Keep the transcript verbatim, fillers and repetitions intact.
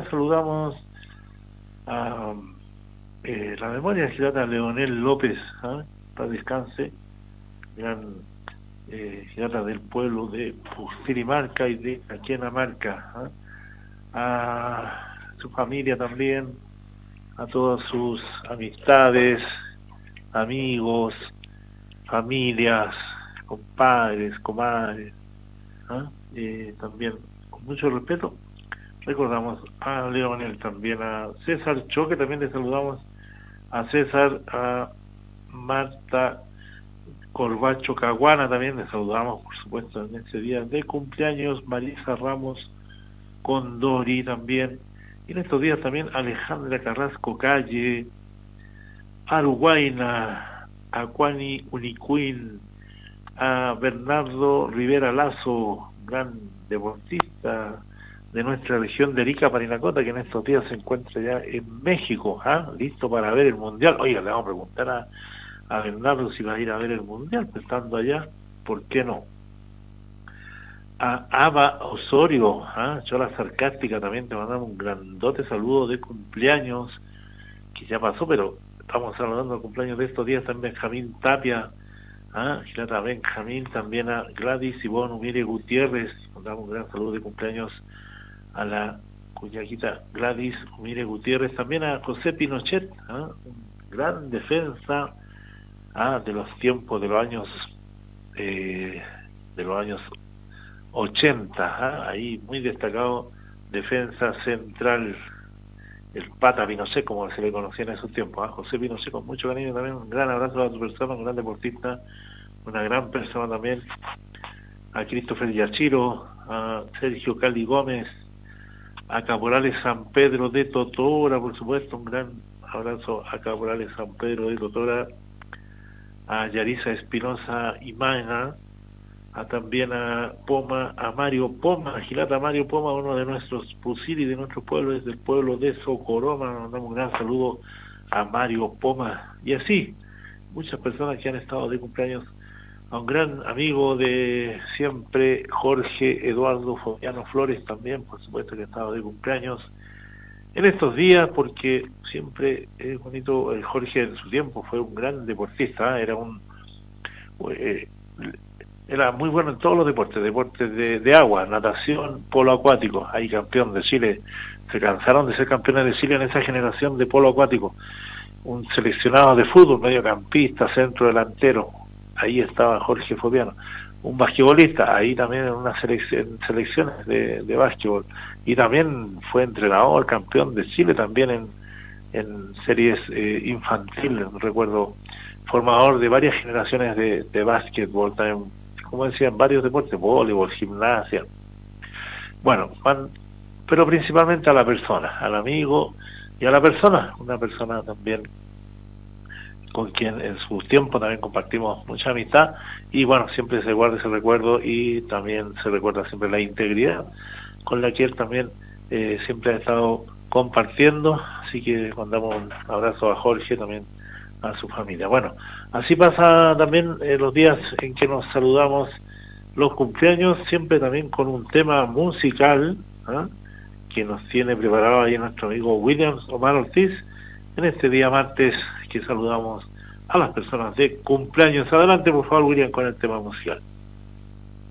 saludamos a eh, la memoria de Girata Leonel López, ¿eh? Para descanse, gran eh, Girata del pueblo de Pustirimarca y de Caquenamarca, ¿eh? A su familia también, a todas sus amistades, amigos, familias, compadres, comadres, ¿eh? Eh, también con mucho respeto recordamos a Leonel, también a César Choque, también le saludamos a César, a Marta Corbacho Caguana, también le saludamos por supuesto en ese día de cumpleaños, Marisa Ramos Condori también, y en estos días también Alejandra Carrasco Calle, Aruguaina, Acuani Unicuin, a Bernardo Rivera Lazo, gran deportista de nuestra región de Arica, Parinacota, que en estos días se encuentra ya en México, ¿eh? Listo para ver el Mundial. Oiga, le vamos a preguntar a, a Bernardo si va a ir a ver el Mundial, pues estando allá, ¿por qué no? A Ava Osorio, ¿eh? Chola Sarcástica, también te mandamos un grandote saludo de cumpleaños, que ya pasó, pero estamos saludando el cumpleaños de estos días también Benjamín Tapia, ¿ah? Girata Benjamín, también a Gladys Ivonne Humire Gutiérrez, mandamos un gran saludo de cumpleaños a la cuñaquita Gladys Humire Gutiérrez, también a José Pinochet, ¿ah? Un gran defensa, ¿ah? De los tiempos de los años eh, de los años ochenta, ¿ah? Ahí muy destacado, defensa central, el Pata Pinochet, como se le conocía en esos tiempos, ¿ah? José Pinochet, con mucho cariño también, un gran abrazo a tu persona, un gran deportista, una gran persona también, a Christopher Yachiro, a Sergio Cali Gómez, a Caporales San Pedro de Totora, por supuesto, un gran abrazo a Caporales San Pedro de Totora, a Yarisa Espinosa Imaena, a también a Poma, a Mario Poma, a Gilata Mario Poma, uno de nuestros pusiri de nuestro pueblo, es del pueblo de Socoroma, mandamos un gran saludo a Mario Poma, y así, muchas personas que han estado de cumpleaños, a un gran amigo de siempre, Jorge Eduardo Fomiano Flores, también, por supuesto que ha estado de cumpleaños en estos días, porque siempre es bonito, el Jorge en su tiempo fue un gran deportista, ¿eh? Era un... Eh, era muy bueno en todos los deportes, deportes de, de agua, natación, polo acuático, ahí campeón de Chile, se cansaron de ser campeones de Chile en esa generación de polo acuático, un seleccionado de fútbol, mediocampista, centro delantero, ahí estaba Jorge Fomiano, un basquetbolista, ahí también en unas selección, selecciones de, de básquetbol, y también fue entrenador, campeón de Chile también en, en series eh, infantiles, recuerdo, formador de varias generaciones de, de básquetbol, también, como decía, en varios deportes, voleibol, gimnasia. Bueno, van, pero principalmente a la persona, al amigo y a la persona, una persona también con quien en su tiempo también compartimos mucha amistad, y bueno, siempre se guarda ese recuerdo, y también se recuerda siempre la integridad con la que él también eh, siempre ha estado compartiendo, así que mandamos un abrazo a Jorge, también a su familia. Bueno, así pasa también eh, los días en que nos saludamos, los cumpleaños, siempre también con un tema musical, ¿eh? Que nos tiene preparado ahí nuestro amigo Williams Omar Ortiz, en este día martes que saludamos a las personas de cumpleaños. Adelante por favor, William, con el tema musical.